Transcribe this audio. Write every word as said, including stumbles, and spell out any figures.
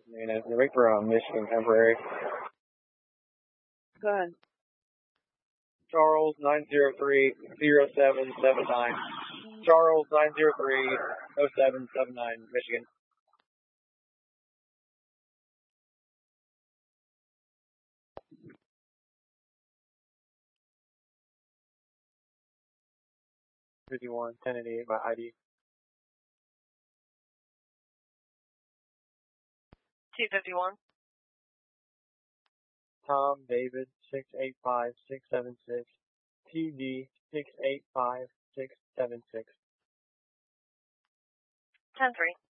And we're waiting for a Michigan temporary. Go ahead. Charles nine zero three zero seven seven nine. Charles nine zero three zero seven seven nine, Michigan. fifty-one ten eighty-eight by I D. T fifty-one. Tom David six eight five six seven six. T D six eight five six seven six. ten three.